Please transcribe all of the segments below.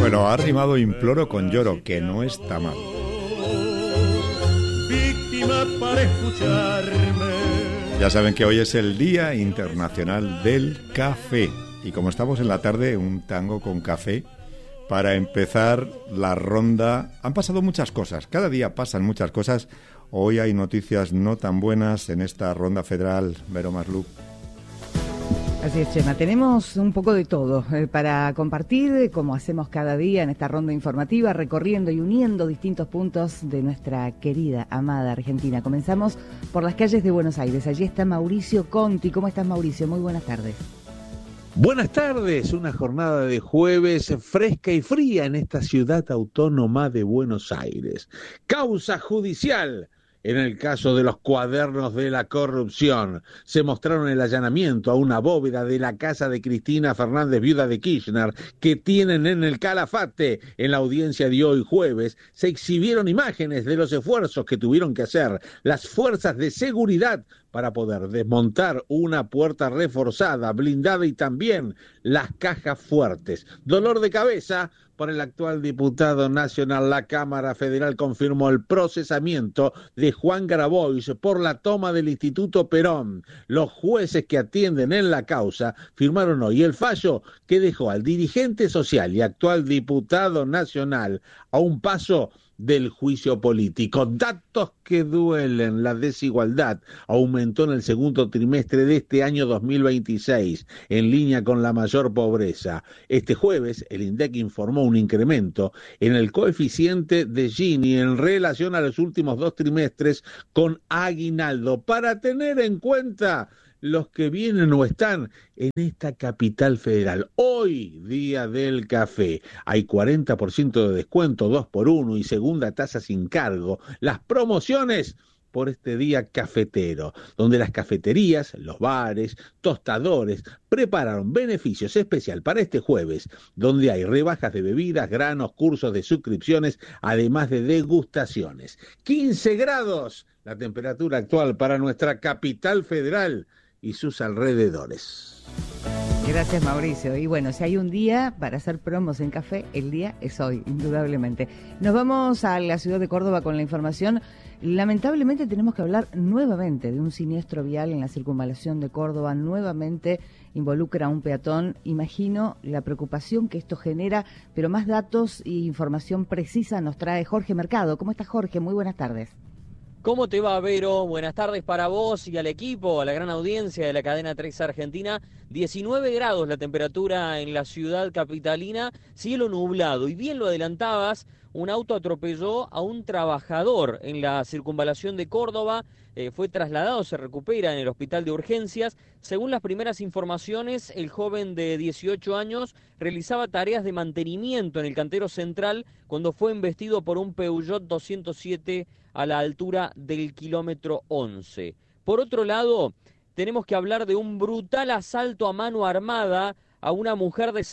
Bueno, ha rimado imploro con lloro, que no está mal. Víctima para escucharme. Ya saben que hoy es el Día Internacional del Café. Y como estamos en la tarde, un tango con café para empezar la ronda. Han pasado muchas cosas, cada día pasan muchas cosas. Hoy hay noticias no tan buenas en esta ronda federal, Vero Masluch. Así es, Chema, tenemos un poco de todo para compartir, como hacemos cada día en esta ronda informativa, recorriendo y uniendo distintos puntos de nuestra querida, amada Argentina. Comenzamos por las calles de Buenos Aires. Allí está Mauricio Conti. ¿Cómo estás, Mauricio? Muy buenas tardes. Buenas tardes, una jornada de jueves fresca y fría en esta ciudad autónoma de Buenos Aires. Causa judicial. En el caso de los cuadernos de la corrupción, se mostraron el allanamiento a una bóveda de la casa de Cristina Fernández, viuda de Kirchner, que tienen en el Calafate. En la audiencia de hoy jueves, se exhibieron imágenes de los esfuerzos que tuvieron que hacer las fuerzas de seguridad para poder desmontar una puerta reforzada, blindada y también las cajas fuertes. Dolor de cabeza para el actual diputado nacional. La Cámara Federal confirmó el procesamiento de Juan Grabois por la toma del Instituto Perón. Los jueces que atienden en la causa firmaron hoy el fallo que dejó al dirigente social y actual diputado nacional a un paso del juicio político. Datos que duelen. La desigualdad aumentó en el segundo trimestre de este año 2026, en línea con la mayor pobreza. Este jueves, el INDEC informó un incremento en el coeficiente de Gini en relación a los últimos 2 trimestres con aguinaldo, para tener en cuenta los que vienen o están en esta capital federal. Hoy, día del café, hay 40% de descuento, 2x1 y segunda tasa sin cargo. Las promociones por este día cafetero, donde las cafeterías, los bares, tostadores prepararon beneficios especiales para este jueves, donde hay rebajas de bebidas, granos, cursos de suscripciones, además de degustaciones. 15 grados, la temperatura actual para nuestra capital federal y sus alrededores. Gracias, Mauricio. Y bueno, si hay un día para hacer promos en café, el día es hoy, indudablemente. Nos vamos a la ciudad de Córdoba con la información. Lamentablemente tenemos que hablar nuevamente de un siniestro vial en la circunvalación de Córdoba. Nuevamente involucra a un peatón. Imagino la preocupación que esto genera, pero más datos e información precisa nos trae Jorge Mercado. ¿Cómo estás, Jorge? Muy buenas tardes. ¿Cómo te va, Vero? Buenas tardes para vos y al equipo, a la gran audiencia de la cadena 3 Argentina. 19 grados la temperatura en la ciudad capitalina, cielo nublado. Y bien lo adelantabas, un auto atropelló a un trabajador en la circunvalación de Córdoba. Fue trasladado, se recupera en el hospital de urgencias. Según las primeras informaciones, el joven de 18 años realizaba tareas de mantenimiento en el cantero central cuando fue embestido por un Peugeot 207 a la altura del kilómetro 11. Por otro lado, tenemos que hablar de un brutal asalto a mano armada a una mujer de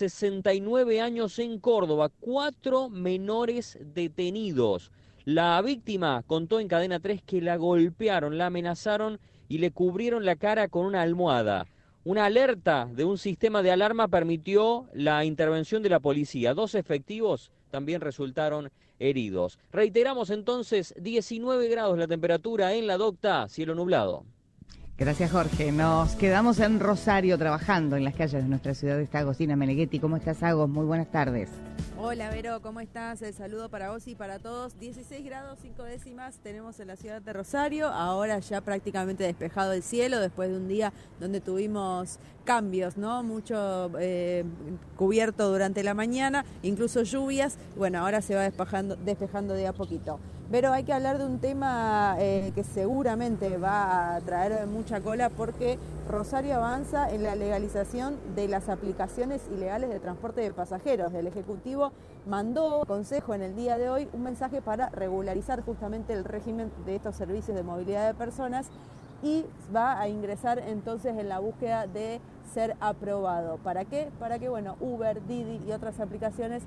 69 años en Córdoba. 4 menores detenidos. La víctima contó en Cadena 3 que la golpearon, la amenazaron y le cubrieron la cara con una almohada. Una alerta de un sistema de alarma permitió la intervención de la policía. 2 efectivos también resultaron heridos. Reiteramos entonces, 19 grados la temperatura en la Docta, cielo nublado. Gracias, Jorge. Nos quedamos en Rosario trabajando en las calles de nuestra ciudad. Está Agostina Meneghetti. ¿Cómo estás, Agos? Muy buenas tardes. Hola, Vero, ¿cómo estás? El saludo para vos y para todos. 16 grados 5 décimas tenemos en la ciudad de Rosario. Ahora ya prácticamente despejado el cielo después de un día donde tuvimos cambios, ¿no? Mucho cubierto durante la mañana, incluso lluvias. Bueno, ahora se va despejando de a poquito. Pero hay que hablar de un tema que seguramente va a traer mucha cola, porque Rosario avanza en la legalización de las aplicaciones ilegales de transporte de pasajeros. El Ejecutivo mandó consejo en el día de hoy un mensaje para regularizar justamente el régimen de estos servicios de movilidad de personas y va a ingresar entonces en la búsqueda de ser aprobado. ¿Para qué? Para que, bueno, Uber, Didi y otras aplicaciones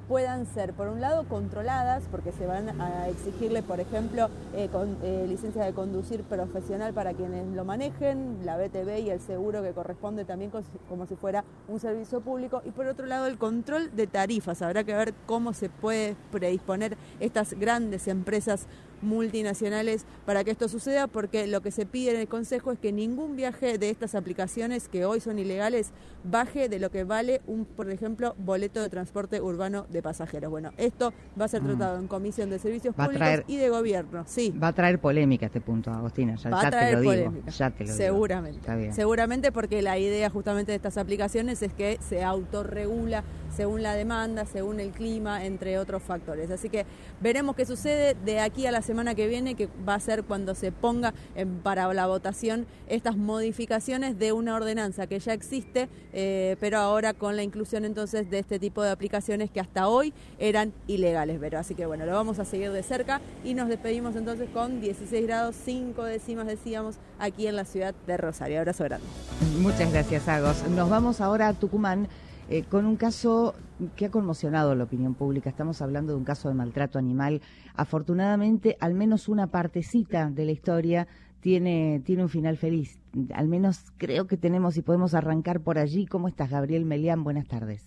puedan ser, por un lado, controladas, porque se van a exigirle, por ejemplo, licencia de conducir profesional para quienes lo manejen, la BTV y el seguro que corresponde también como si fuera un servicio público, y por otro lado el control de tarifas. Habrá que ver cómo se puede predisponer estas grandes empresas multinacionales para que esto suceda, porque lo que se pide en el Consejo es que ningún viaje de estas aplicaciones que hoy son ilegales baje de lo que vale por ejemplo, boleto de transporte urbano de pasajeros. Bueno, esto va a ser tratado en Comisión de Servicios Públicos y de Gobierno. Sí. Va a traer polémica este punto, Agostina. Va a traer polémica. Ya te lo seguramente. Digo. Seguramente, porque la idea justamente de estas aplicaciones es que se autorregula según la demanda, según el clima, entre otros factores. Así que veremos qué sucede de aquí a la semana que viene, que va a ser cuando se ponga para la votación estas modificaciones de una ordenanza que ya existe, pero ahora con la inclusión entonces de este tipo de aplicaciones que hasta hoy eran ilegales. Pero así que bueno, lo vamos a seguir de cerca y nos despedimos entonces con 16 grados 5 décimas, decíamos, aquí en la ciudad de Rosario. Abrazo grande. Muchas gracias, Agos. Nos vamos ahora a Tucumán. Con un caso que ha conmocionado la opinión pública. Estamos hablando de un caso de maltrato animal. Afortunadamente, al menos una partecita de la historia tiene un final feliz. Al menos creo que tenemos y podemos arrancar por allí. ¿Cómo estás, Gabriel Melián? Buenas tardes.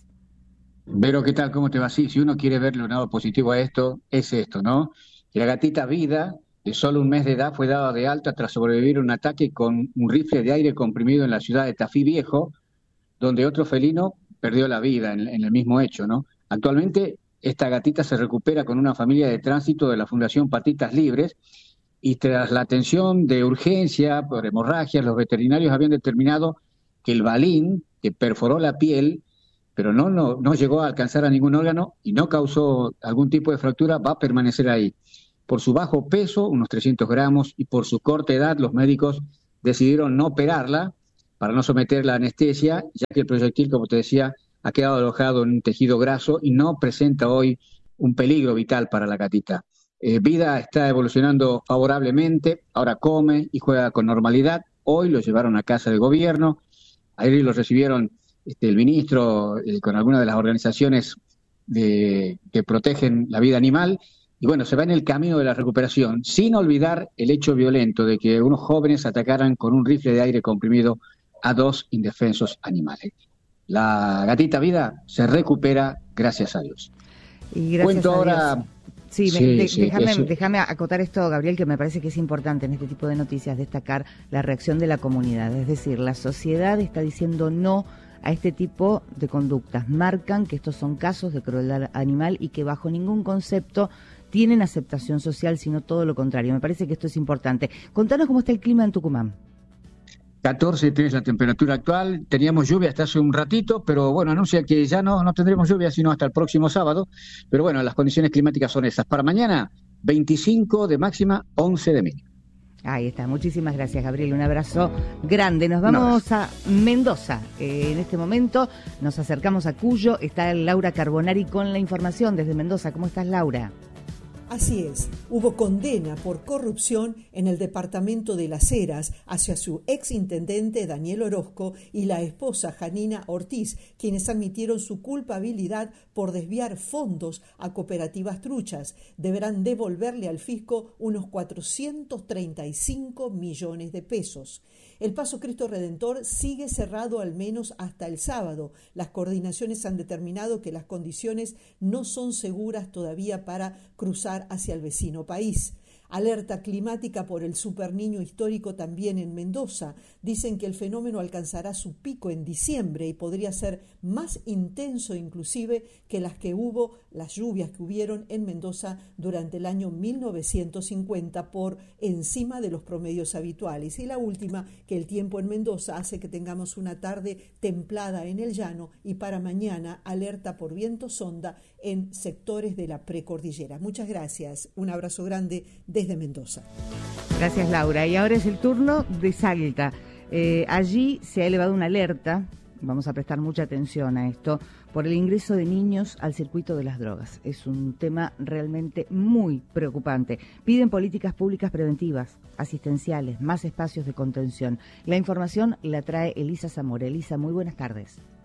Vero, ¿qué tal? ¿Cómo te va? Sí, si uno quiere verle un lado positivo a esto, es esto, ¿no? Que la gatita Vida, de solo un mes de edad, fue dada de alta tras sobrevivir a un ataque con un rifle de aire comprimido en la ciudad de Tafí Viejo, donde otro felino perdió la vida en el mismo hecho, ¿no? Actualmente, esta gatita se recupera con una familia de tránsito de la Fundación Patitas Libres, y tras la atención de urgencia por hemorragias, los veterinarios habían determinado que el balín que perforó la piel, pero no llegó a alcanzar a ningún órgano y no causó algún tipo de fractura, va a permanecer ahí. Por su bajo peso, unos 300 gramos, y por su corta edad, los médicos decidieron no operarla para no someterla a anestesia, ya que el proyectil, como te decía, ha quedado alojado en un tejido graso y no presenta hoy un peligro vital para la gatita. Vida está evolucionando favorablemente, ahora come y juega con normalidad. Hoy lo llevaron a casa de gobierno, ayer lo recibieron el ministro con algunas de las organizaciones que protegen la vida animal, y bueno, se va en el camino de la recuperación, sin olvidar el hecho violento de que unos jóvenes atacaran con un rifle de aire comprimido a 2 indefensos animales. La gatita Vida se recupera, gracias a Dios. Y gracias Cuento a ahora. Dios. Sí, déjame acotar esto, Gabriel, que me parece que es importante en este tipo de noticias destacar la reacción de la comunidad. Es decir, la sociedad está diciendo no a este tipo de conductas. Marcan que estos son casos de crueldad animal y que bajo ningún concepto tienen aceptación social, sino todo lo contrario. Me parece que esto es importante. Contanos cómo está el clima en Tucumán. 14,3 la temperatura actual. Teníamos lluvia hasta hace un ratito, pero bueno, anuncia que ya no tendremos lluvia sino hasta el próximo sábado. Pero bueno, las condiciones climáticas son esas. Para mañana, 25 de máxima, 11 de mínima. Ahí está. Muchísimas gracias, Gabriel. Un abrazo grande. Nos vamos a Mendoza. En este momento nos acercamos a Cuyo. Está Laura Carbonari con la información desde Mendoza. ¿Cómo estás, Laura? Así es, hubo condena por corrupción en el departamento de Las Heras hacia su exintendente Daniel Orozco y la esposa Janina Ortiz, quienes admitieron su culpabilidad por desviar fondos a cooperativas truchas. Deberán devolverle al fisco unos 435 millones de pesos. El Paso Cristo Redentor sigue cerrado al menos hasta el sábado. Las coordinaciones han determinado que las condiciones no son seguras todavía para cruzar hacia el vecino país. Alerta climática por el superniño histórico también en Mendoza. Dicen que el fenómeno alcanzará su pico en diciembre y podría ser más intenso inclusive que las lluvias que hubieron en Mendoza durante el año 1950 por encima de los promedios habituales. Y la última, que el tiempo en Mendoza hace que tengamos una tarde templada en el llano y para mañana alerta por viento sonda en sectores de la precordillera. Muchas gracias. Un abrazo grande desde Mendoza. Gracias, Laura. Y ahora es el turno de Salta. Allí se ha elevado una alerta, vamos a prestar mucha atención a esto, por el ingreso de niños al circuito de las drogas. Es un tema realmente muy preocupante. Piden políticas públicas preventivas, asistenciales, más espacios de contención. La información la trae Elisa Zamora. Elisa, muy buenas tardes.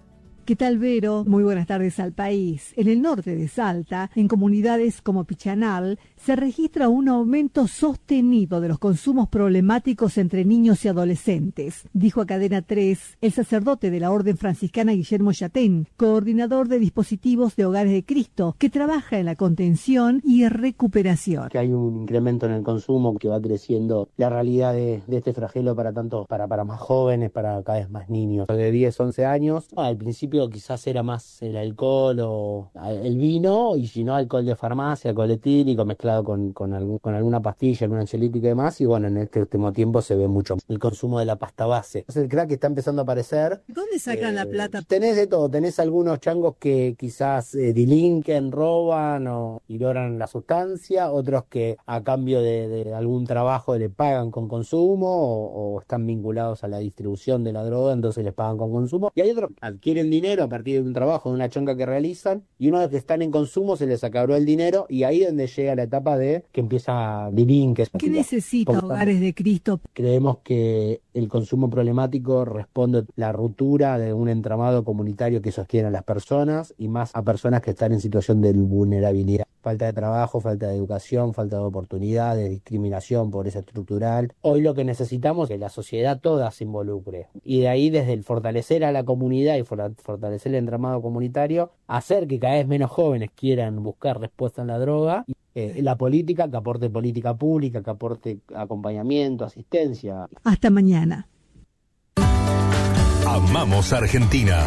¿Qué tal, Vero? Muy buenas tardes al país. En el norte de Salta, en comunidades como Pichanal, se registra un aumento sostenido de los consumos problemáticos entre niños y adolescentes, dijo a Cadena 3 el sacerdote de la Orden Franciscana Guillermo Yatén, coordinador de dispositivos de Hogares de Cristo, que trabaja en la contención y recuperación. Que hay un incremento en el consumo que va creciendo la realidad de este flagelo para más jóvenes, para cada vez más niños de 10, 11 años. Al principio quizás era más el alcohol o el vino, y si no, alcohol de farmacia, alcohol etílico mezclado con alguna pastilla, algún ansiolítico y demás. Y bueno, en este último tiempo se ve mucho el consumo de la pasta base. Entonces el crack está empezando a aparecer. ¿Dónde sacan la plata? Tenés de todo, tenés algunos changos que quizás delinquen, roban y logran la sustancia, otros que a cambio de algún trabajo le pagan con consumo o están vinculados a la distribución de la droga, entonces les pagan con consumo. Y hay otros que adquieren dinero a partir de un trabajo, de una chonca que realizan, y una vez que están en consumo se les acabó el dinero, y ahí es donde llega la etapa de que empieza delinque. ¿Qué necesita Hogares de Cristo? Creemos que el consumo problemático responde a la ruptura de un entramado comunitario que sostiene a las personas, y más a personas que están en situación de vulnerabilidad. Falta de trabajo, falta de educación, falta de oportunidades, discriminación, pobreza estructural. Hoy lo que necesitamos es que la sociedad toda se involucre, y de ahí, desde el fortalecer a la comunidad y fortalecer el entramado comunitario, hacer que cada vez menos jóvenes quieran buscar respuesta en la droga, y la política, que aporte política pública, que aporte acompañamiento, asistencia. Hasta mañana. Amamos Argentina.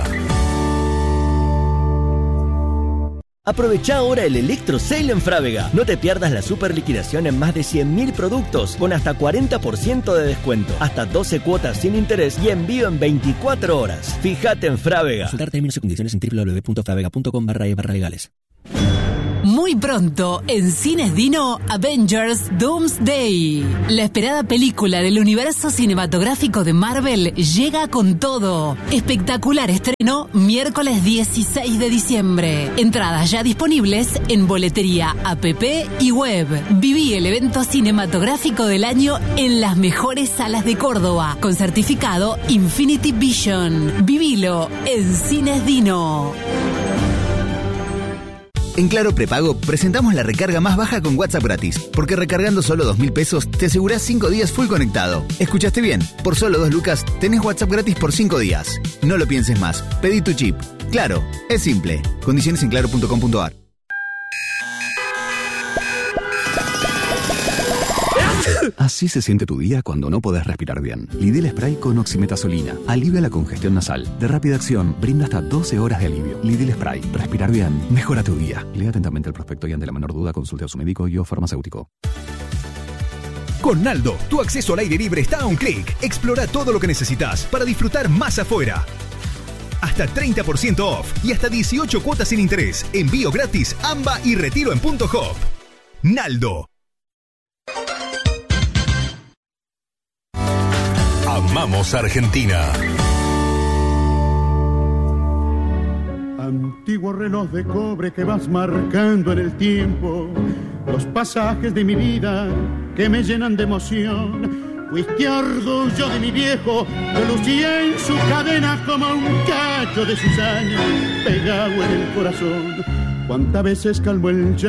Aprovecha ahora el Electro Sale en Frávega. No te pierdas la super liquidación en más de 100.000 productos con hasta 40% de descuento, hasta 12 cuotas sin interés y envío en 24 horas. Fíjate en Frávega. Consultar términos y condiciones en www.fravega.com/legales. Muy pronto, en Cines Dino, Avengers Doomsday. La esperada película del universo cinematográfico de Marvel llega con todo. Espectacular estreno, miércoles 16 de diciembre. Entradas ya disponibles en boletería, app y web. Viví el evento cinematográfico del año en las mejores salas de Córdoba, con certificado Infinity Vision. Vivilo en Cines Dino. En Claro Prepago presentamos la recarga más baja con WhatsApp gratis, porque recargando solo 2.000 pesos te asegurás 5 días full conectado. ¿Escuchaste bien? Por solo 2 lucas tenés WhatsApp gratis por 5 días. No lo pienses más. Pedí tu chip. Claro, es simple. Condiciones en claro.com.ar. Así se siente tu día cuando no podés respirar bien. Lidl Spray con oximetazolina. Alivia la congestión nasal. De rápida acción, brinda hasta 12 horas de alivio. Lidl Spray. Respirar bien. Mejora tu día. Lea atentamente el prospecto y ante la menor duda consulte a su médico y o farmacéutico. Con Naldo, tu acceso al aire libre está a un clic. Explora todo lo que necesitas para disfrutar más afuera. Hasta 30% off y hasta 18 cuotas sin interés. Envío gratis, AMBA y retiro en Punto Hop. Naldo. Amamos Argentina. Antiguo reloj de cobre que vas marcando en el tiempo, los pasajes de mi vida que me llenan de emoción. Fuiste orgullo de mi viejo, que lucía en su cadena como un cacho de sus años pegado en el corazón. Cuántas veces calmó el llanto